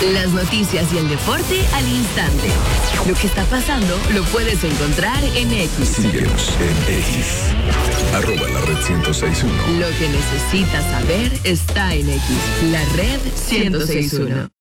Las noticias y el deporte al instante. Lo que está pasando lo puedes encontrar en X. Síguenos en X. @lared1061. Lo que necesitas saber está en X. La Red 1061.